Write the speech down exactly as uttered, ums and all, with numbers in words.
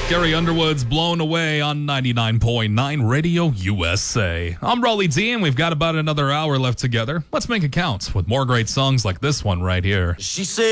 Gary Underwood's Blown Away on ninety-nine point nine Radio U S A. I'm Raleigh D, and we've got about another hour left together. Let's make it count with more great songs like this one right here. She said